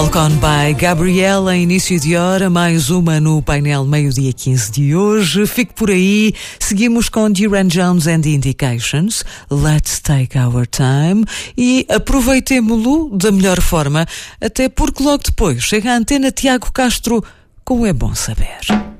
Balcon by Gabriela, início de hora, mais uma no painel meio-dia 15 de hoje. Fique por aí, seguimos com Duran Jones and the Indications, Let's Take Our Time, e aproveitemo-lo da melhor forma, até porque logo depois chega a antena Tiago Castro com É Bom Saber.